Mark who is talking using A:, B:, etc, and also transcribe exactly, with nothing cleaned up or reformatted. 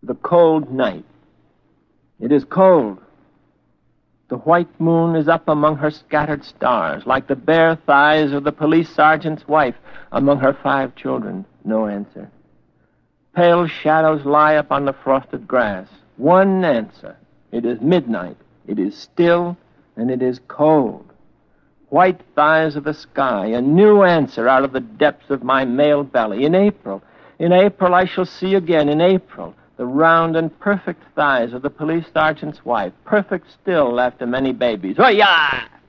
A: The cold night. It is cold. The white moon is up among her scattered stars, like the bare thighs of the police sergeant's wife among her five children. No answer. Pale shadows lie upon the frosted grass. One answer. It is midnight. It is still, and it is cold. White thighs of the sky, a new answer out of the depths of my male belly. In April, in April I shall see again, in April, the round and perfect thighs of the police sergeant's wife, perfect still after many babies. Oh, yeah!